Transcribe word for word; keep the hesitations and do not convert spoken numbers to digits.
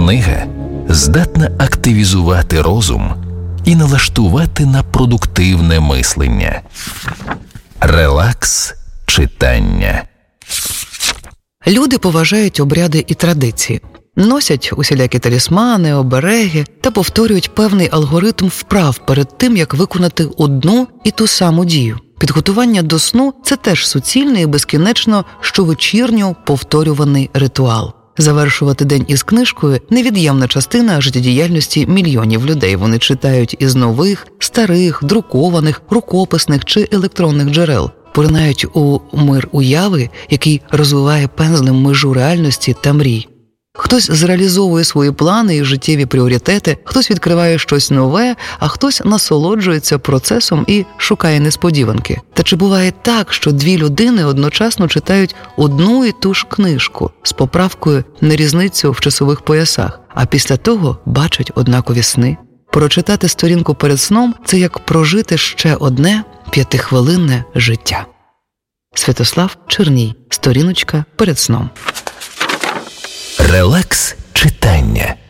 Книга здатна активізувати розум і налаштувати на продуктивне мислення. Релакс читання. Люди поважають обряди і традиції, носять усілякі талісмани, обереги та повторюють певний алгоритм вправ перед тим, як виконати одну і ту саму дію. Підготування до сну – це теж суцільний і безкінечно щовечірньо повторюваний ритуал. Завершувати день із книжкою – невід'ємна частина життєдіяльності мільйонів людей. Вони читають із нових, старих, друкованих, рукописних чи електронних джерел. Поринають у мир уяви, який розвиває пензлем межу реальності та мрій. Хтось зреалізовує свої плани і життєві пріоритети, хтось відкриває щось нове, а хтось насолоджується процесом і шукає несподіванки. Та чи буває так, що дві людини одночасно читають одну і ту ж книжку з поправкою на різницю в часових поясах, а після того бачать однакові сни? Прочитати сторінку перед сном – це як прожити ще одне п'ятихвилинне життя. Святослав Черній. Сторіночка перед сном. Релакс читання.